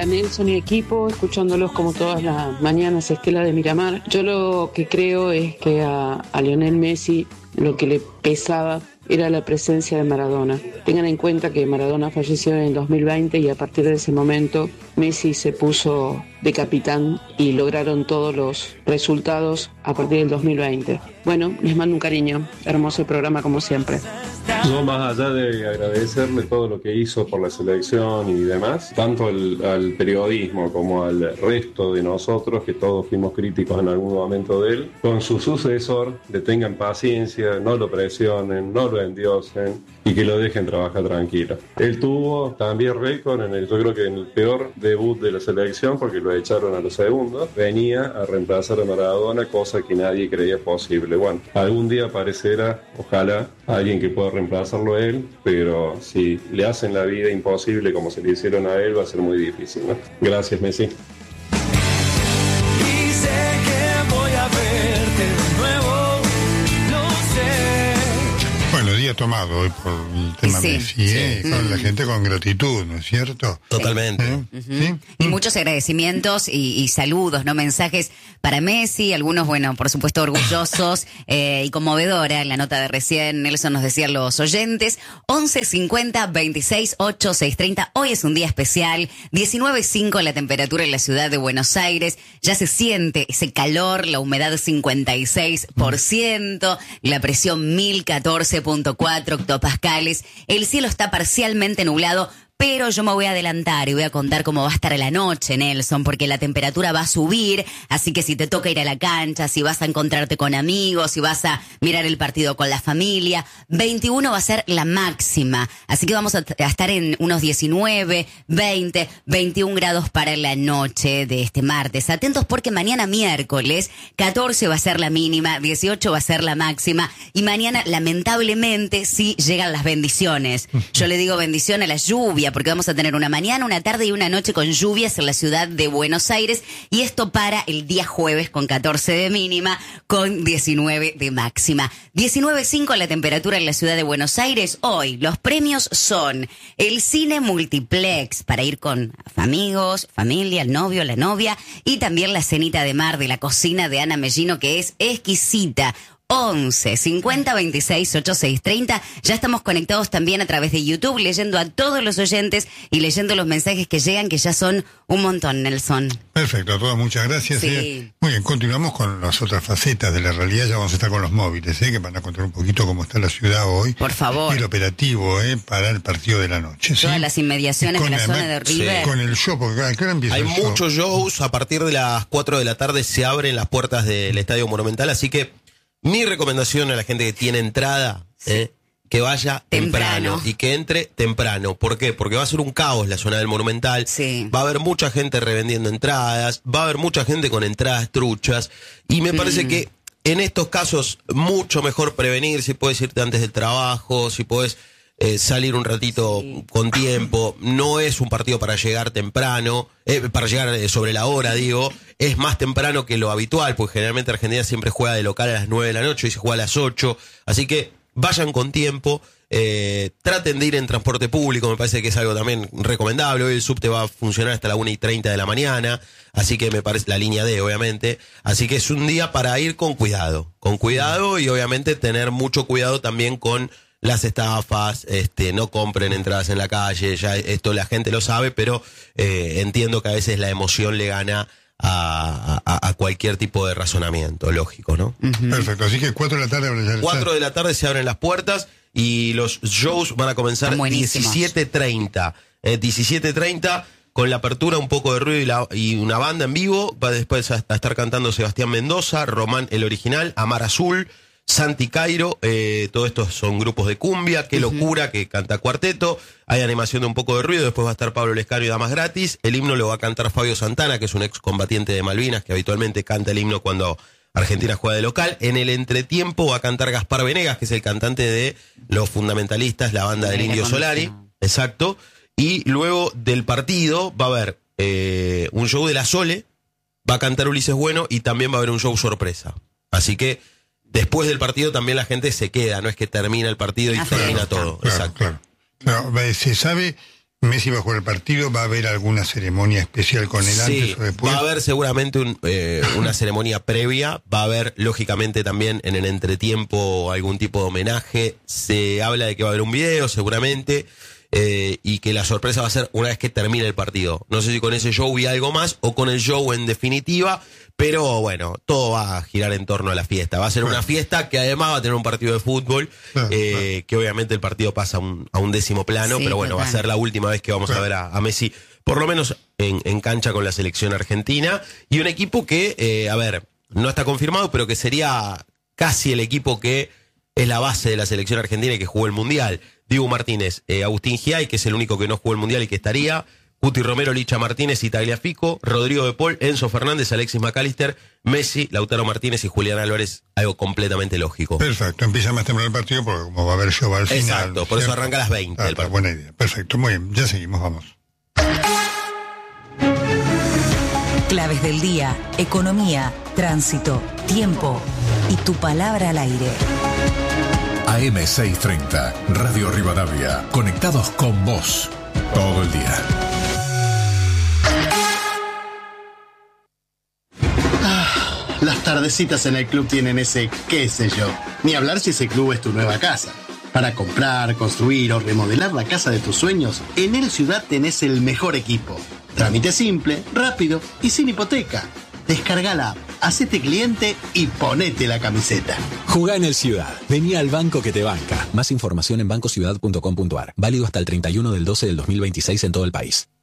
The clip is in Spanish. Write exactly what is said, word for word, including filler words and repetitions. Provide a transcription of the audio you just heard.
Nelson y equipo, escuchándolos como todas las mañanas, Estela de Miramar. Yo lo que creo es que a, a Lionel Messi lo que le pesaba era la presencia de Maradona. Tengan en cuenta que Maradona falleció en el dos mil veinte y a partir de ese momento Messi se puso de capitán y lograron todos los resultados a partir del dos mil veinte. Bueno, les mando un cariño. Hermoso programa como siempre. No, más allá de agradecerle todo lo que hizo por la selección y demás, tanto al, al periodismo como al resto de nosotros, que todos fuimos críticos en algún momento de él, con su sucesor, le tengan paciencia, no lo presionen, no lo endiosen y que lo dejen trabajar tranquilo. Él tuvo también récord en el, yo creo que en el peor debut de la selección, porque lo echaron a los segundos, venía a reemplazar a Maradona, cosa que nadie creía posible. Bueno, algún día aparecerá, ojalá, alguien que pueda reemplazarlo a él, pero si le hacen la vida imposible como se le hicieron a él, va a ser muy difícil, ¿no? Gracias, Messi. Y sé que voy a verte de nuevo, lo sé. Bueno, día tomado hoy por el tema Sí, Messi, ¿eh? sí. Con Mm. la gente con gratitud, ¿no es cierto? Totalmente. ¿Eh? ¿Sí? Y muchos agradecimientos y, y saludos, ¿no? Mensajes para Messi, algunos, bueno, por supuesto orgullosos eh, y conmovedora. En la nota de recién, Nelson nos decía los oyentes. once cincuenta veintiséis ocho seis treinta. Hoy es un día especial. diecinueve punto cinco la temperatura en la ciudad de Buenos Aires. Ya se siente ese calor, la humedad cincuenta y seis por ciento, la presión mil catorce punto cuatro hectopascales. El cielo está parcialmente nublado. Pero yo me voy a adelantar y voy a contar cómo va a estar la noche, Nelson, porque la temperatura va a subir, así que si te toca ir a la cancha, si vas a encontrarte con amigos, si vas a mirar el partido con la familia, veintiuno va a ser la máxima, así que vamos a, t- a estar en unos diecinueve, veinte, veintiún grados para la noche de este martes. Atentos porque mañana miércoles, catorce va a ser la mínima, dieciocho va a ser la máxima, y mañana lamentablemente sí llegan las bendiciones. Yo le digo bendición a la lluvia, porque vamos a tener una mañana, una tarde y una noche con lluvias en la ciudad de Buenos Aires, y esto para el día jueves con catorce de mínima, con diecinueve de máxima. diecinueve punto cinco la temperatura en la ciudad de Buenos Aires. Hoy los premios son el cine multiplex para ir con amigos, familia, el novio, la novia, y también la cenita de mar de la cocina de Ana Mellino, que es exquisita. once cincuenta veintiséis ochenta y seis treinta. Ya estamos conectados también a través de YouTube, leyendo a todos los oyentes y leyendo los mensajes que llegan, que ya son un montón, Nelson. Perfecto, a todos muchas gracias. Sí. ¿eh? Muy bien, continuamos con las otras facetas de la realidad. Ya vamos a estar con los móviles, ¿eh? Que van a contar un poquito cómo está la ciudad hoy. Por favor. Y el operativo, ¿eh? Para el partido de la noche. ¿sí? Todas las inmediaciones de la además- zona de River. Con el show, porque ¿a qué hora empieza Hay el show? muchos shows, a partir de las cuatro de la tarde se abren las puertas del Estadio Monumental, así que mi recomendación a la gente que tiene entrada, eh, que vaya temprano. Temprano. y que entre temprano. ¿Por qué? Porque va a ser un caos la zona del Monumental. Sí. Va a haber mucha gente revendiendo entradas, va a haber mucha gente con entradas truchas, y me parece Mm. que en estos casos mucho mejor prevenir, si puedes irte antes del trabajo, si puedes eh, salir un ratito Sí. con tiempo. No es un partido para llegar temprano, eh, para llegar eh, sobre la hora, digo. Es más temprano que lo habitual, porque generalmente Argentina siempre juega de local a las nueve de la noche y se juega a las ocho. Así que vayan con tiempo, eh, traten de ir en transporte público, me parece que es algo también recomendable. Hoy el subte va a funcionar hasta la una y treinta de la mañana, así que me parece, la línea D obviamente, así que es un día para ir con cuidado, con cuidado y obviamente tener mucho cuidado también con las estafas, este, no compren entradas en la calle, ya esto la gente lo sabe, pero eh, entiendo que a veces la emoción le gana a, a, a cualquier tipo de razonamiento, lógico, ¿no? Perfecto, así que cuatro de la tarde. Ya- Cuatro de la tarde se abren las puertas y los shows van a comenzar Están buenísimos. diecisiete treinta. Eh, diecisiete treinta con la apertura, un poco de ruido y, la- y una banda en vivo. Va después a, a estar cantando Sebastián Mendoza, Román el original, Amar Azul, Santi Cairo, eh, todo estos son grupos de cumbia, Qué Locura, que canta cuarteto, hay animación de un poco de ruido, después va a estar Pablo Lescano y Damas Gratis, el himno lo va a cantar Fabio Santana, que es un excombatiente de Malvinas, que habitualmente canta el himno cuando Argentina juega de local. En el entretiempo va a cantar Gaspar Venegas, que es el cantante de Los Fundamentalistas, la banda del Mira, Indio conocido. Solari, exacto, y luego del partido va a haber eh, un show de La Sole, va a cantar Ulises Bueno y también va a haber un show sorpresa, así que después del partido también la gente se queda, no es que termina el partido y Ah, termina claro, todo. Claro, Exacto. claro. Claro, eh, se sabe Messi va a jugar el partido, ¿va a haber alguna ceremonia especial con él Sí, antes o después? va a haber seguramente un, eh, una ceremonia previa, va a haber lógicamente también en el entretiempo algún tipo de homenaje, se habla de que va a haber un video seguramente, eh, y que la sorpresa va a ser una vez que termine el partido. No sé si con ese show y algo más o con el show en definitiva, pero bueno, todo va a girar en torno a la fiesta. Va a ser una fiesta que además va a tener un partido de fútbol, Claro, eh, claro. que obviamente el partido pasa a un, a un décimo plano, Sí, pero bueno, va a total. ser la última vez que vamos a ver a, a Messi, por lo menos en, en cancha con la selección argentina. Y un equipo que, eh, a ver, no está confirmado, pero que sería casi el equipo que es la base de la selección argentina y que jugó el Mundial. Dibu Martínez, eh, Agustín Giay, que es el único que no jugó el Mundial y que estaría, Cuti Romero, Licha Martínez y Tagliafico, Rodrigo de Paul, Enzo Fernández, Alexis McAllister, Messi, Lautaro Martínez y Julián Álvarez, algo completamente lógico. Perfecto, empieza más temprano el partido porque como va a haber show al final. Exacto, por eso ¿cierto? arranca a las veinte Ah, el está, partido. buena idea, perfecto, muy bien, ya seguimos, vamos. Claves del día, economía, tránsito, tiempo y tu palabra al aire. A M seiscientos treinta, Radio Rivadavia, conectados con vos todo el día. Las tardecitas en el club tienen ese qué sé yo. Ni hablar si ese club es tu nueva casa. Para comprar, construir o remodelar la casa de tus sueños, en El Ciudad tenés el mejor equipo. Trámite simple, rápido y sin hipoteca. Descarga la app, hacete cliente y ponete la camiseta. Jugá en El Ciudad. Vení al banco que te banca. Más información en banco ciudad punto com punto a r. Válido hasta el treinta y uno del doce del dos mil veintiséis en todo el país.